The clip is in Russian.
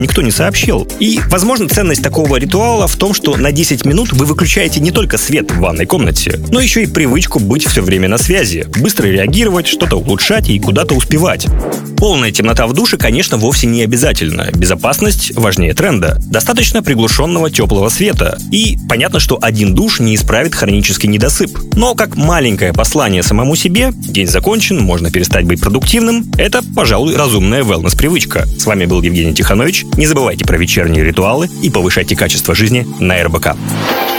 никто не сообщил. И, возможно, ценность такого ритуала в том, что на 10 минут вы выключаете не только свет в ванной комнате, но еще и привычку быть все время на связи, быстро реагировать, что-то улучшать и куда-то успевать. Полная темнота в душе, конечно, вовсе не обязательно. Безопасность важнее тренда. Достаточно приглушенного теплого света. И понятно, что один душ не исправит хронический недосып. Но как маленькое послание самому себе, день закончен, можно перестать быть продуктивным, это, пожалуй, разумная wellness-привычка. С вами был Евгений Тиханович. Не забывайте про вечерние ритуалы и повышайте качество жизни на РБК.